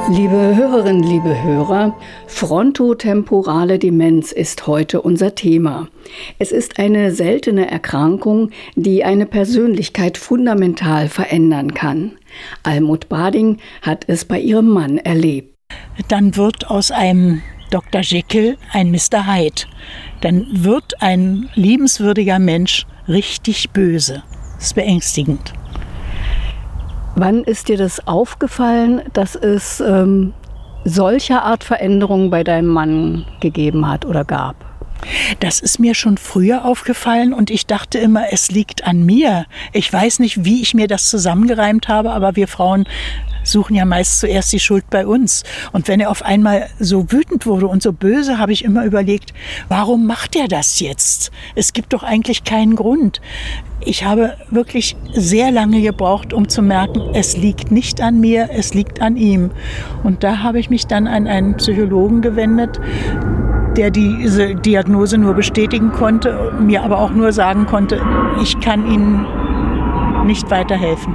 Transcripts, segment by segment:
Liebe Hörerinnen, liebe Hörer, frontotemporale Demenz ist heute unser Thema. Es ist eine seltene Erkrankung, die eine Persönlichkeit fundamental verändern kann. Almut Bading hat es bei ihrem Mann erlebt. Dann wird aus einem Dr. Jekyll ein Mr. Hyde. Dann wird ein liebenswürdiger Mensch richtig böse. Das ist beängstigend. Wann ist dir das aufgefallen, dass es solcher Art Veränderungen bei deinem Mann gegeben hat oder gab? Das ist mir schon früher aufgefallen und ich dachte immer, es liegt an mir. Ich weiß nicht, wie ich mir das zusammengereimt habe, aber wir Frauen suchen ja meist zuerst die Schuld bei uns. Und wenn er auf einmal so wütend wurde und so böse, habe ich immer überlegt, warum macht er das jetzt? Es gibt doch eigentlich keinen Grund. Ich habe wirklich sehr lange gebraucht, um zu merken, es liegt nicht an mir, es liegt an ihm. Und da habe ich mich dann an einen Psychologen gewendet, der diese Diagnose nur bestätigen konnte, mir aber auch nur sagen konnte, ich kann Ihnen nicht weiterhelfen.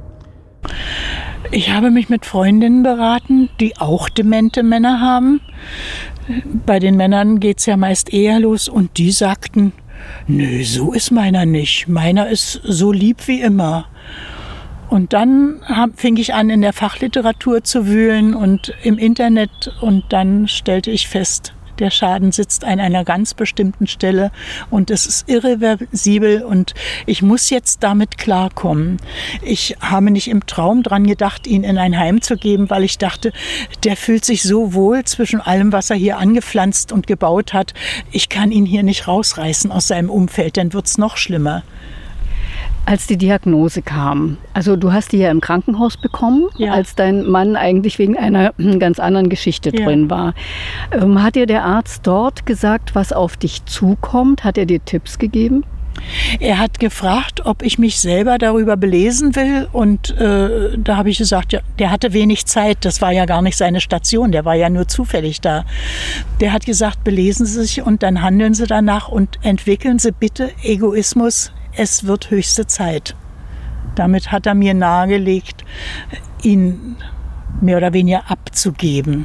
Ich habe mich mit Freundinnen beraten, die auch demente Männer haben. Bei den Männern geht es ja meist eher los und die sagten, nö, so ist meiner nicht. Meiner ist so lieb wie immer. Und dann fing ich an, in der Fachliteratur zu wühlen und im Internet und dann stellte ich fest, der Schaden sitzt an einer ganz bestimmten Stelle und es ist irreversibel und ich muss jetzt damit klarkommen. Ich habe nicht im Traum dran gedacht, ihn in ein Heim zu geben, weil ich dachte, der fühlt sich so wohl zwischen allem, was er hier angepflanzt und gebaut hat. Ich kann ihn hier nicht rausreißen aus seinem Umfeld, dann wird es noch schlimmer. Als die Diagnose kam, also du hast die ja im Krankenhaus bekommen, ja, als dein Mann eigentlich wegen einer ganz anderen Geschichte drin war. Hat dir der Arzt dort gesagt, was auf dich zukommt? Hat er dir Tipps gegeben? Er hat gefragt, ob ich mich selber darüber belesen will und da habe ich gesagt, ja, der hatte wenig Zeit, das war ja gar nicht seine Station, der war ja nur zufällig da. Der hat gesagt, belesen Sie sich und dann handeln Sie danach und entwickeln Sie bitte Egoismus. Es wird höchste Zeit. Damit hat er mir nahegelegt, ihn mehr oder weniger abzugeben.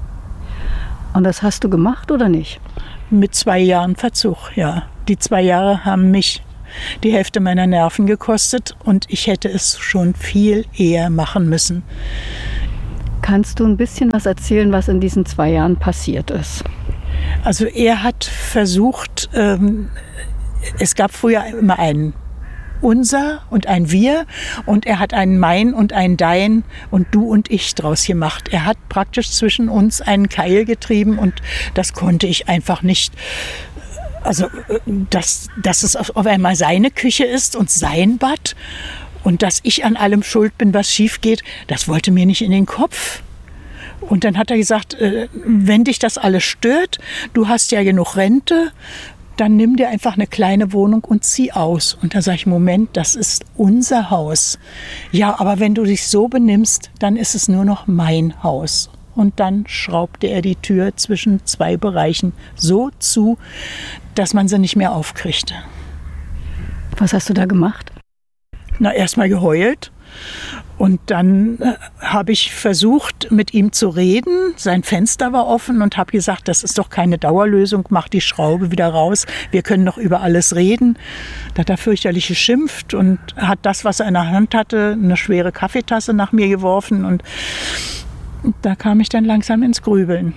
Und das hast du gemacht oder nicht? Mit 2 Jahren Verzug, ja. Die 2 Jahre haben mich die Hälfte meiner Nerven gekostet und ich hätte es schon viel eher machen müssen. Kannst du ein bisschen was erzählen, was in diesen 2 Jahren passiert ist? Also er hat versucht, es gab früher immer ein Unser und ein Wir und er hat ein Mein und ein Dein und Du und Ich draus gemacht. Er hat praktisch zwischen uns einen Keil getrieben und das konnte ich einfach nicht. Also, dass es auf einmal seine Küche ist und sein Bad und dass ich an allem schuld bin, was schief geht, das wollte mir nicht in den Kopf. Und dann hat er gesagt, wenn dich das alles stört, du hast ja genug Rente, dann nimm dir einfach eine kleine Wohnung und zieh aus. Und da sage ich, Moment, das ist unser Haus. Ja, aber wenn du dich so benimmst, dann ist es nur noch mein Haus. Und dann schraubte er die Tür zwischen 2 Bereichen so zu, dass man sie nicht mehr aufkriegte. Was hast du da gemacht? Na, erstmal geheult. Und dann habe ich versucht, mit ihm zu reden. Sein Fenster war offen und habe gesagt, das ist doch keine Dauerlösung, mach die Schraube wieder raus. Wir können doch über alles reden. Da hat er fürchterlich geschimpft und hat das, was er in der Hand hatte, eine schwere Kaffeetasse nach mir geworfen. Und da kam ich dann langsam ins Grübeln.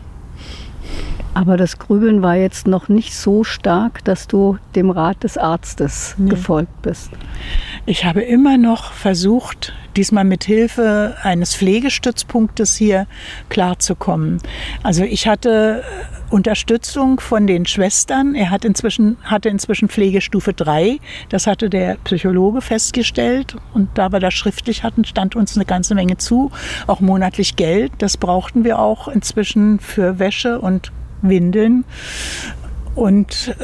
Aber das Grübeln war jetzt noch nicht so stark, dass du dem Rat des Arztes gefolgt bist. Ich habe immer noch versucht, diesmal mit Hilfe eines Pflegestützpunktes hier klarzukommen. Also ich hatte Unterstützung von den Schwestern. Er hatte inzwischen Pflegestufe 3. Das hatte der Psychologe festgestellt. Und da wir das schriftlich hatten, stand uns eine ganze Menge zu. Auch monatlich Geld. Das brauchten wir auch inzwischen für Wäsche und Windeln. Und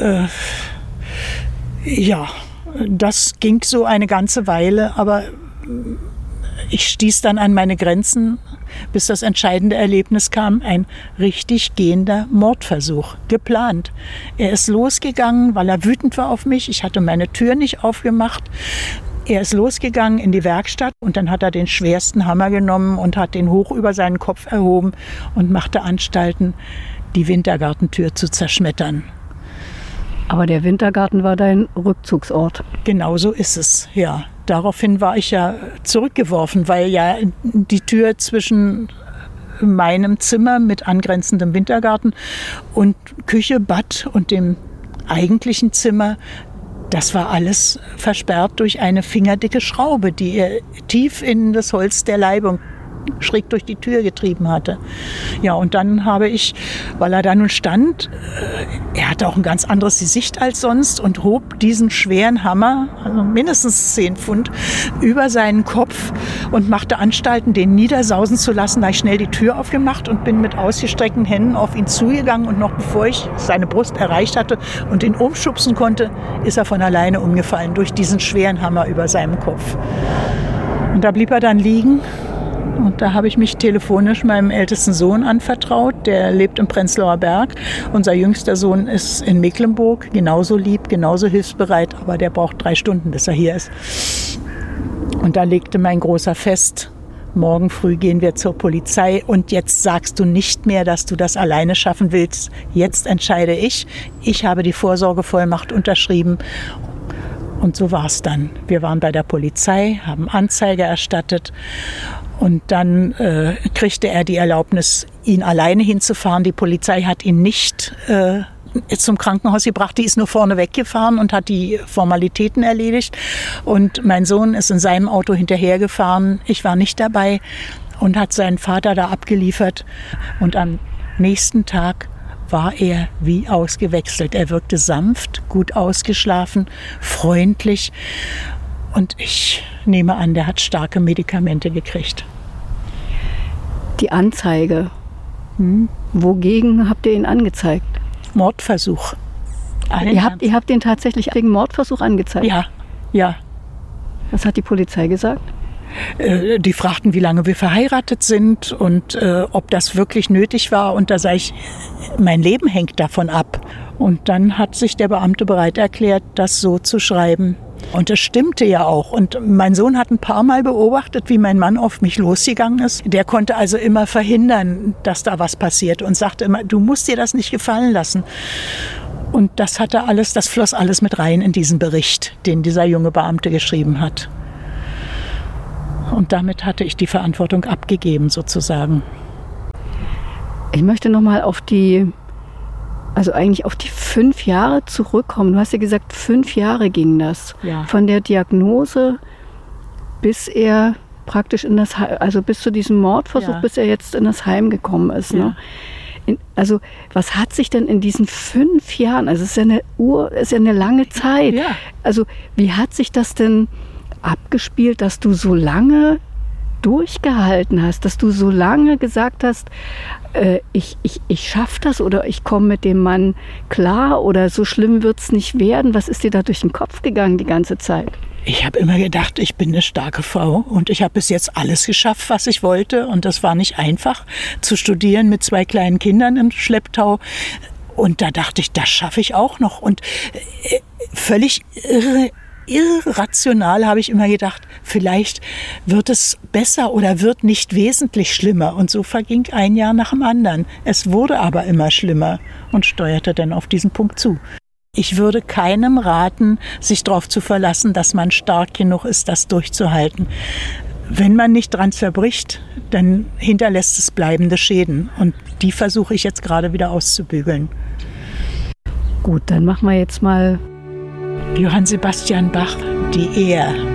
ja, das ging so eine ganze Weile. Aber ich stieß dann an meine Grenzen, bis das entscheidende Erlebnis kam, ein richtig gehender Mordversuch, geplant. Er ist losgegangen, weil er wütend war auf mich. Ich hatte meine Tür nicht aufgemacht. Er ist losgegangen in die Werkstatt und dann hat er den schwersten Hammer genommen und hat den hoch über seinen Kopf erhoben und machte Anstalten, die Wintergartentür zu zerschmettern. Aber der Wintergarten war dein Rückzugsort. Genau so ist es, ja. Daraufhin war ich ja zurückgeworfen, weil ja die Tür zwischen meinem Zimmer mit angrenzendem Wintergarten und Küche, Bad und dem eigentlichen Zimmer, das war alles versperrt durch eine fingerdicke Schraube, die er tief in das Holz der Leibung schräg durch die Tür getrieben hatte. Ja, und dann habe ich, weil er da nun stand, er hatte auch ein ganz anderes Gesicht als sonst und hob diesen schweren Hammer, also mindestens 10 Pfund, über seinen Kopf und machte Anstalten, den niedersausen zu lassen. Da habe ich schnell die Tür aufgemacht und bin mit ausgestreckten Händen auf ihn zugegangen und noch bevor ich seine Brust erreicht hatte und ihn umschubsen konnte, ist er von alleine umgefallen durch diesen schweren Hammer über seinem Kopf. Und da blieb er dann liegen. Und da habe ich mich telefonisch meinem ältesten Sohn anvertraut. Der lebt im Prenzlauer Berg. Unser jüngster Sohn ist in Mecklenburg. Genauso lieb, genauso hilfsbereit. Aber der braucht 3 Stunden, bis er hier ist. Und da legte mein Großer fest, morgen früh gehen wir zur Polizei. Und jetzt sagst du nicht mehr, dass du das alleine schaffen willst. Jetzt entscheide ich. Ich habe die Vorsorgevollmacht unterschrieben. Und so war es dann. Wir waren bei der Polizei, haben Anzeige erstattet. Und dann kriegte er die Erlaubnis, ihn alleine hinzufahren. Die Polizei hat ihn nicht zum Krankenhaus gebracht. Die ist nur vorne weggefahren und hat die Formalitäten erledigt. Und mein Sohn ist in seinem Auto hinterhergefahren. Ich war nicht dabei und hat seinen Vater da abgeliefert. Und am nächsten Tag war er wie ausgewechselt. Er wirkte sanft, gut ausgeschlafen, freundlich. Und ich nehme an, der hat starke Medikamente gekriegt. Die Anzeige. Wogegen habt ihr ihn angezeigt? Mordversuch. Ihr habt ihn tatsächlich wegen Mordversuch angezeigt? Ja. Was hat die Polizei gesagt? Die fragten, wie lange wir verheiratet sind und ob das wirklich nötig war. Und da sage ich, mein Leben hängt davon ab. Und dann hat sich der Beamte bereit erklärt, das so zu schreiben. Und das stimmte ja auch. Und mein Sohn hat ein paar Mal beobachtet, wie mein Mann auf mich losgegangen ist. Der konnte also immer verhindern, dass da was passiert und sagte immer, du musst dir das nicht gefallen lassen. Und das floss alles mit rein in diesen Bericht, den dieser junge Beamte geschrieben hat. Und damit hatte ich die Verantwortung abgegeben, sozusagen. Ich möchte nochmal auf die 5 Jahre zurückkommen. Du hast ja gesagt, 5 Jahre ging das. Ja. Von der Diagnose bis er praktisch bis zu diesem Mordversuch, bis er jetzt in das Heim gekommen ist. Ja. Ne? Was hat sich denn in diesen 5 Jahren, also es ist ja eine lange Zeit. Ja. Also wie hat sich das denn abgespielt, dass du so lange durchgehalten hast, dass du so lange gesagt hast, ich schaffe das oder ich komme mit dem Mann klar oder so schlimm wird es nicht werden. Was ist dir da durch den Kopf gegangen die ganze Zeit? Ich habe immer gedacht, ich bin eine starke Frau und ich habe bis jetzt alles geschafft, was ich wollte. Und das war nicht einfach, zu studieren mit 2 kleinen Kindern im Schlepptau. Und da dachte ich, das schaffe ich auch noch. Und völlig irrational habe ich immer gedacht, vielleicht wird es besser oder wird nicht wesentlich schlimmer. Und so verging ein Jahr nach dem anderen. Es wurde aber immer schlimmer und steuerte dann auf diesen Punkt zu. Ich würde keinem raten, sich darauf zu verlassen, dass man stark genug ist, das durchzuhalten. Wenn man nicht dran zerbricht, dann hinterlässt es bleibende Schäden. Und die versuche ich jetzt gerade wieder auszubügeln. Gut, dann machen wir jetzt mal Johann Sebastian Bach, die Ehe.